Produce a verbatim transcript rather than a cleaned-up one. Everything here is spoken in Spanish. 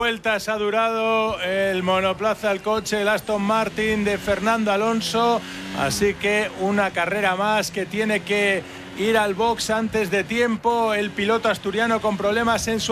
Vueltas ha durado el monoplaza, el coche, el Aston Martin de Fernando Alonso, así que una carrera más que tiene que ir al box antes de tiempo. El piloto asturiano con problemas en su